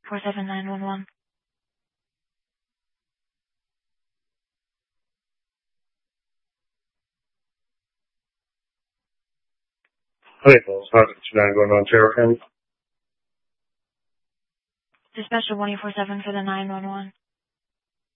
47911. Hey, folks. How's it going on, Cherokee? Dispatcher 147 for the 911.